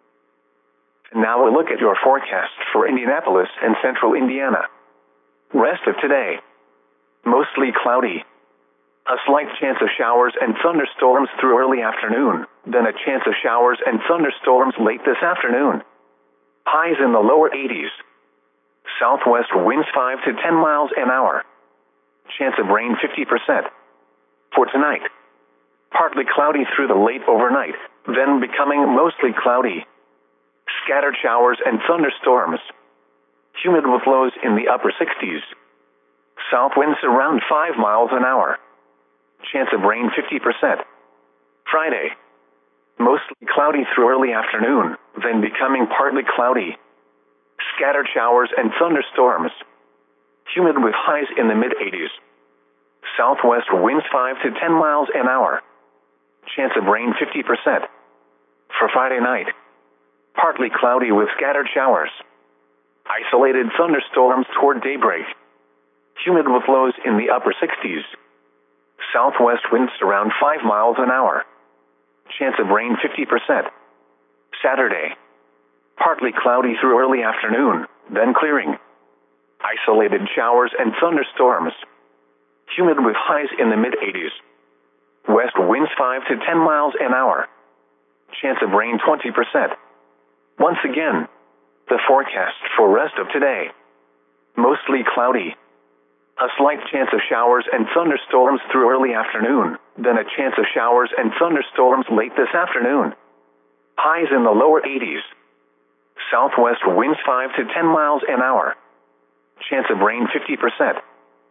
Speaker 1: Now a look at your forecast for Indianapolis and central Indiana. Rest of today. Mostly cloudy. A slight chance of showers and thunderstorms through early afternoon, then a chance of showers and thunderstorms late this afternoon. Highs in the lower eighties. Southwest winds five to ten miles an hour. Chance of rain fifty percent. For tonight, partly cloudy through the late overnight, then becoming mostly cloudy. Scattered showers and thunderstorms. Humid with lows in the upper sixties. South winds around five miles an hour. Chance of rain fifty percent. Friday, mostly cloudy through early afternoon, then becoming partly cloudy. Scattered showers and thunderstorms. Humid with highs in the mid eighties. Southwest winds five to ten miles an hour. Chance of rain fifty percent. For Friday night, partly cloudy with scattered showers. Isolated thunderstorms toward daybreak. Humid with lows in the upper sixties. Southwest winds around five miles an hour. Chance of rain fifty percent. Saturday, partly cloudy through early afternoon, then clearing. Isolated showers and thunderstorms. Humid with highs in the mid eighties. West winds five to ten miles an hour. Chance of rain twenty percent. Once again, the forecast for rest of today. Mostly cloudy. A slight chance of showers and thunderstorms through early afternoon, then a chance of showers and thunderstorms late this afternoon. Highs in the lower eighties. Southwest winds five to ten miles an hour. Chance of rain fifty percent.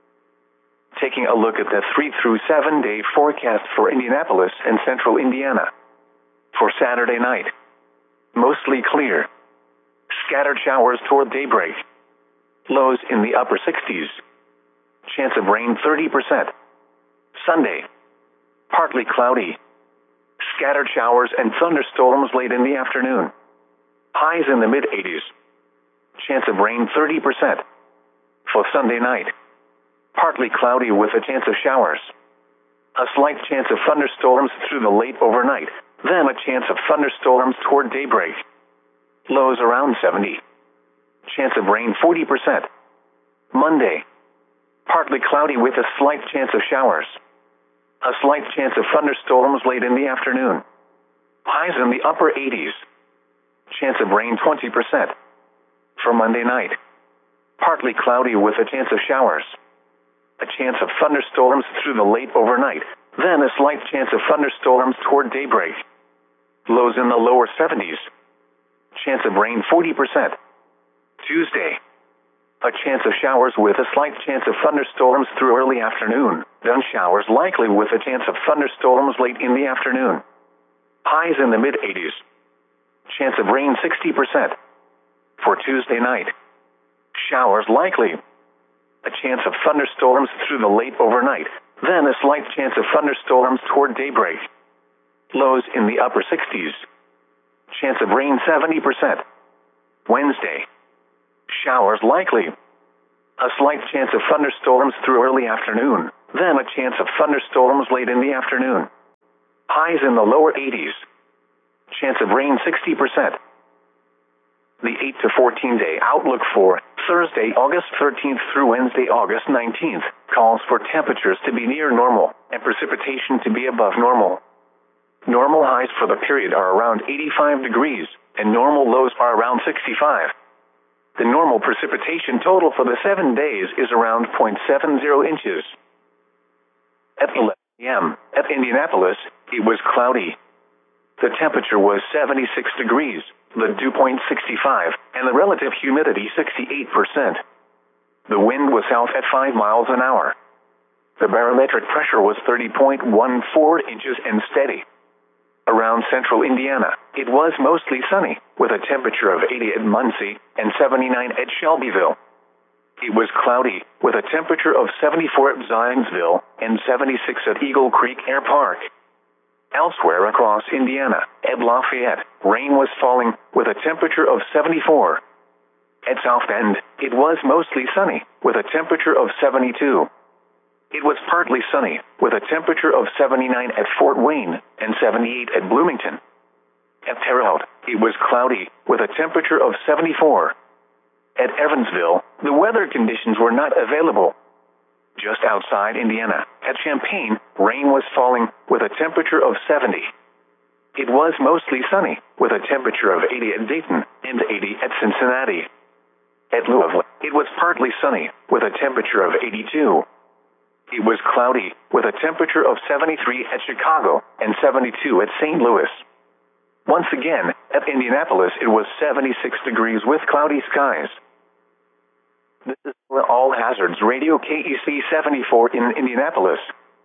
Speaker 1: Taking a look at the three through seven day forecast for Indianapolis and central Indiana. For Saturday night, mostly clear. Scattered showers toward daybreak. Lows in the upper sixties. Chance of rain thirty percent. Sunday, partly cloudy. Scattered showers and thunderstorms late in the afternoon. Highs in the mid eighties. Chance of rain thirty percent. For Sunday night, partly cloudy with a chance of showers. A slight chance of thunderstorms through the late overnight, then a chance of thunderstorms toward daybreak. Lows around seventy. Chance of rain forty percent. Monday, partly cloudy with a slight chance of showers. A slight chance of thunderstorms late in the afternoon. Highs in the upper eighties. Chance of rain twenty percent. For Monday night, partly cloudy with a chance of showers. A chance of thunderstorms through the late overnight, then a slight chance of thunderstorms toward daybreak. Lows in the lower seventies. Chance of rain forty percent. Tuesday, a chance of showers with a slight chance of thunderstorms through early afternoon, then showers likely with a chance of thunderstorms late in the afternoon. Highs in the mid eighties. Chance of rain sixty percent. For Tuesday night, showers likely. A chance of thunderstorms through the late overnight, then a slight chance of thunderstorms toward daybreak. Lows in the upper sixties. Chance of rain seventy percent. Wednesday, showers likely. A slight chance of thunderstorms through early afternoon, then a chance of thunderstorms late in the afternoon. Highs in the lower eighties. Chance of rain sixty percent. The eight to fourteen day outlook for Thursday, August thirteenth through Wednesday, August nineteenth, calls for temperatures to be near normal and precipitation to be above normal. Normal highs for the period are around eighty-five degrees, and normal lows are around sixty-five. The normal precipitation total for the seven days is around zero point seven zero inches. At eleven a m at Indianapolis, it was cloudy. The temperature was seventy-six degrees, the dew point sixty-five, and the relative humidity sixty-eight percent. The wind was south at five miles an hour. The barometric pressure was thirty point one four inches and steady. Around central Indiana, it was mostly sunny, with a temperature of eighty at Muncie and seventy-nine at Shelbyville. It was cloudy, with a temperature of seventy-four at Zionsville and seventy-six at Eagle Creek Air Park. Elsewhere across Indiana, at Lafayette, rain was falling, with a temperature of seventy-four. At South Bend, it was mostly sunny, with a temperature of seventy-two. It was partly sunny, with a temperature of seventy-nine at Fort Wayne and seventy-eight at Bloomington. At Terre Haute, it was cloudy, with a temperature of seventy-four. At Evansville, the weather conditions were not available. Just outside Indiana, at Champaign, rain was falling, with a temperature of seventy. It was mostly sunny, with a temperature of eighty at Dayton and eighty at Cincinnati. At Louisville, it was partly sunny, with a temperature of eighty-two. It was cloudy, with a temperature of seventy-three at Chicago and seventy-two at Saint Louis. Once again, at Indianapolis, it was seventy-six degrees with cloudy skies. This is All Hazards Radio K E C seventy-four in Indianapolis.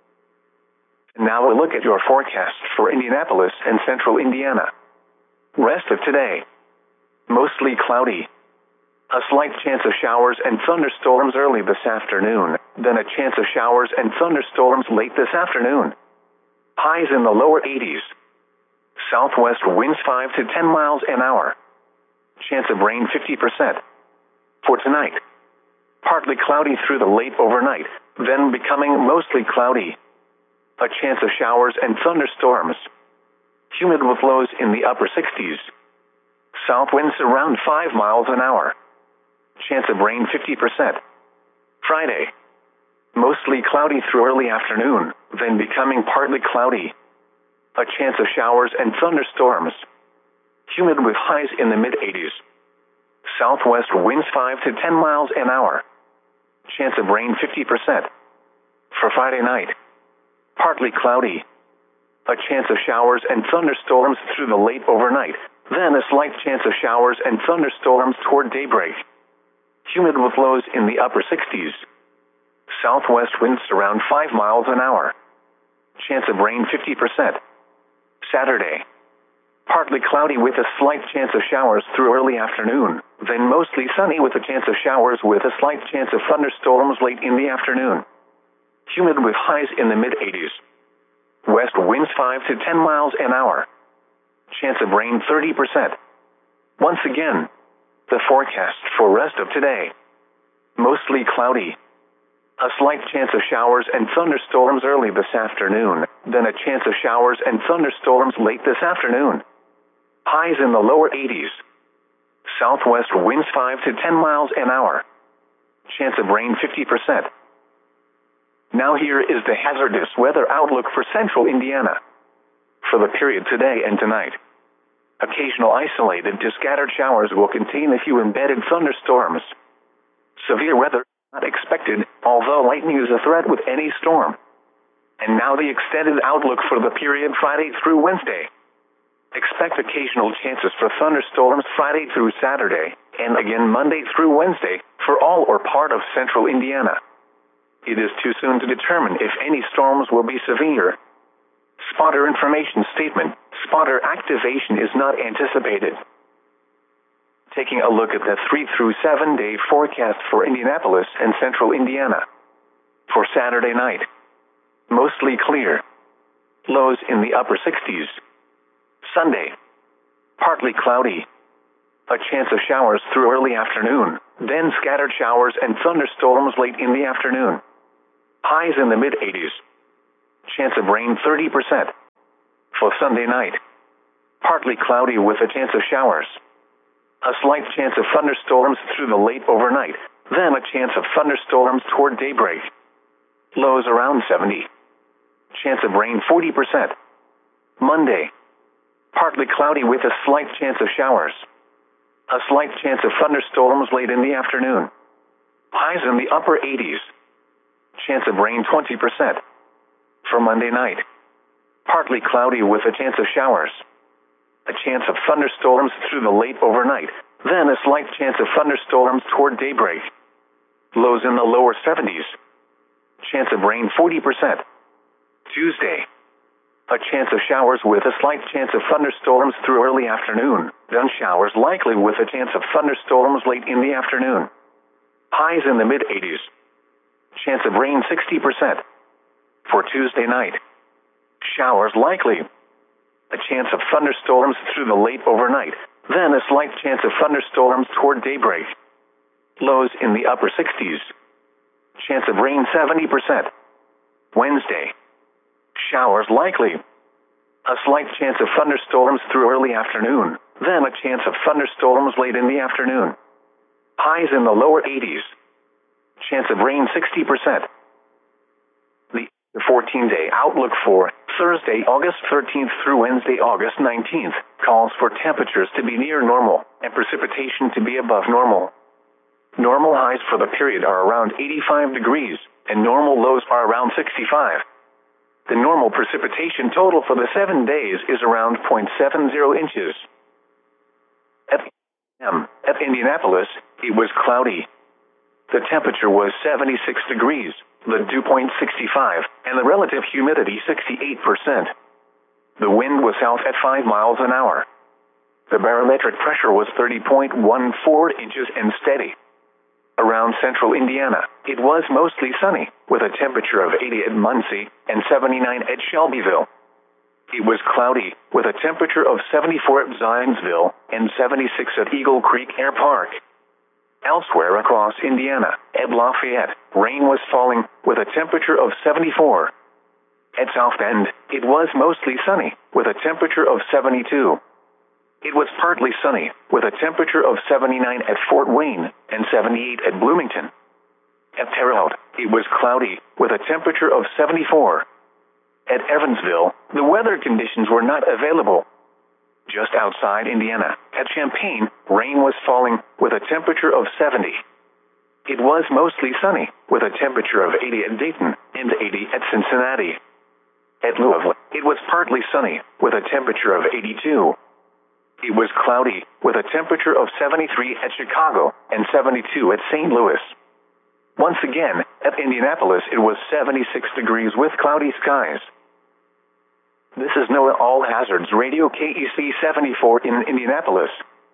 Speaker 1: Now a look at your forecast for Indianapolis and central Indiana. Rest of today. Mostly cloudy. A slight chance of showers and thunderstorms early this afternoon, then a chance of showers and thunderstorms late this afternoon. Highs in the lower eighties. Southwest winds five to ten miles an hour. Chance of rain fifty percent. For tonight, partly cloudy through the late overnight, then becoming mostly cloudy. A chance of showers and thunderstorms. Humid with lows in the upper sixties. South winds around five miles an hour. Chance of rain fifty percent. Friday, mostly cloudy through early afternoon, then becoming partly cloudy. A chance of showers and thunderstorms. Humid with highs in the mid-eighties. Southwest winds five to ten miles an hour. Chance of rain fifty percent. For Friday night, partly cloudy. A chance of showers and thunderstorms through the late overnight, then a slight chance of showers and thunderstorms toward daybreak. Humid with lows in the upper sixties. Southwest winds around five miles an hour. Chance of rain fifty percent. Saturday, partly cloudy with a slight chance of showers through early afternoon, then mostly sunny with a chance of showers with a slight chance of thunderstorms late in the afternoon. Humid with highs in the mid-eighties. West winds five to ten miles an hour. Chance of rain thirty percent. Once again, the forecast for rest of today. Mostly cloudy. A slight chance of showers and thunderstorms early this afternoon, then a chance of showers and thunderstorms late this afternoon. Highs in the lower eighties. Southwest winds five to ten miles an hour. Chance of rain fifty percent. Now here is the hazardous weather outlook for central Indiana. For the period today and tonight, occasional isolated to scattered showers will contain a few embedded thunderstorms. Severe weather not expected, although lightning is a threat with any storm. And now the extended outlook for the period Friday through Wednesday. Expect occasional chances for thunderstorms Friday through Saturday, and again Monday through Wednesday, for all or part of central Indiana. It is too soon to determine if any storms will be severe. Spotter information statement: spotter activation is not anticipated. Taking a look at the three through seven day forecast for Indianapolis and central Indiana. For Saturday night, mostly clear. Lows in the upper sixties. Sunday, partly cloudy. A chance of showers through early afternoon, then scattered showers and thunderstorms late in the afternoon. Highs in the mid eighties. Chance of rain thirty percent. For Sunday night, partly cloudy with a chance of showers. A slight chance of thunderstorms through the late overnight, then a chance of thunderstorms toward daybreak. Lows around seventy. Chance of rain forty percent. Monday, partly cloudy with a slight chance of showers. A slight chance of thunderstorms late in the afternoon. Highs in the upper eighties. Chance of rain twenty percent. For Monday night, partly cloudy with a chance of showers. A chance of thunderstorms through the late overnight, then a slight chance of thunderstorms toward daybreak. Lows in the lower seventies. Chance of rain forty percent. Tuesday, a chance of showers with a slight chance of thunderstorms through early afternoon, then showers likely with a chance of thunderstorms late in the afternoon. Highs in the mid eighties. Chance of rain sixty percent. For Tuesday night, showers likely. A chance of thunderstorms through the late overnight, then a slight chance of thunderstorms toward daybreak. Lows in the upper sixties. Chance of rain seventy percent. Wednesday, showers likely. A slight chance of thunderstorms through early afternoon, then a chance of thunderstorms late in the afternoon. Highs in the lower eighties. Chance of rain sixty percent. The fourteen-day outlook for Thursday, August thirteenth through Wednesday, August nineteenth, calls for temperatures to be near normal and precipitation to be above normal. Normal highs for the period are around eighty-five degrees, and normal lows are around sixty-five. The normal precipitation total for the seven days is around zero point seven zero inches. At um, at Indianapolis, it was cloudy. The temperature was seventy-six degrees, the dew point sixty-five, and the relative humidity sixty-eight percent. The wind was south at five miles an hour. The barometric pressure was thirty point one four inches and steady. Around central Indiana, it was mostly sunny, with a temperature of eighty at Muncie and seventy-nine at Shelbyville. It was cloudy, with a temperature of seventy-four at Zionsville and seventy-six at Eagle Creek Air Park. Elsewhere across Indiana, at Lafayette, rain was falling, with a temperature of seventy-four. At South Bend, it was mostly sunny, with a temperature of seventy-two. It was partly sunny, with a temperature of seventy-nine at Fort Wayne and seventy-eight at Bloomington. At Terre Haute, it was cloudy, with a temperature of seventy-four. At Evansville, the weather conditions were not available. Just outside Indiana, at Champaign, rain was falling, with a temperature of seventy. It was mostly sunny, with a temperature of eighty at Dayton and eighty at Cincinnati. At Louisville, it was partly sunny, with a temperature of eighty-two. It was cloudy, with a temperature of seventy-three at Chicago and seventy-two at Saint Louis. Once again, at Indianapolis, it was seventy-six degrees with cloudy skies. This is NOAA All Hazards Radio K E C seventy-four in Indianapolis.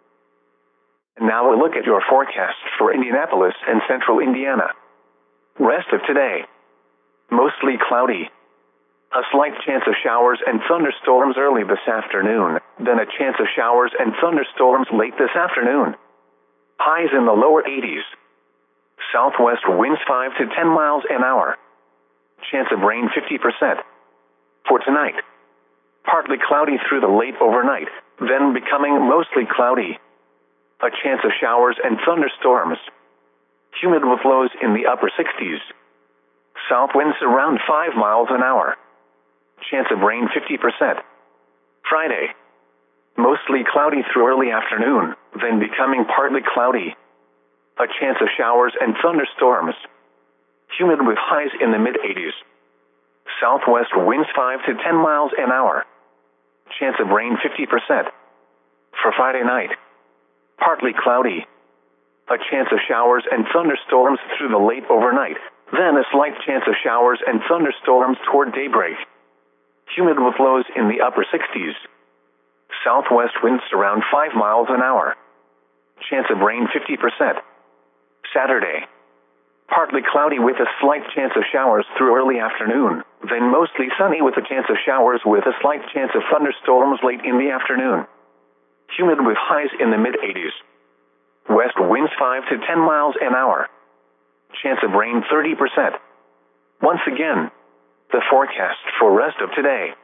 Speaker 1: And now a look at your forecast for Indianapolis and central Indiana. Rest of today, mostly cloudy. A slight chance of showers and thunderstorms early this afternoon, then a chance of showers and thunderstorms late this afternoon. Highs in the lower eighties. Southwest winds five to ten miles an hour. Chance of rain fifty percent. For tonight, partly cloudy through the late overnight, then becoming mostly cloudy. A chance of showers and thunderstorms. Humid with lows in the upper sixties. South winds around five miles an hour. Chance of rain fifty percent. Friday, mostly cloudy through early afternoon, then becoming partly cloudy. A chance of showers and thunderstorms. Humid with highs in the mid eighties. Southwest winds five to ten miles an hour. Chance of rain fifty percent. For Friday night, partly cloudy. A chance of showers and thunderstorms through the late overnight, then a slight chance of showers and thunderstorms toward daybreak. Humid with lows in the upper sixties. Southwest winds around five miles an hour. Chance of rain fifty percent. Saturday, partly cloudy with a slight chance of showers through early afternoon, then mostly sunny with a chance of showers with a slight chance of thunderstorms late in the afternoon. humid with highs in the mid eighties. West winds five to ten miles an hour. Chance of rain thirty percent. Once again, the forecast for rest of today.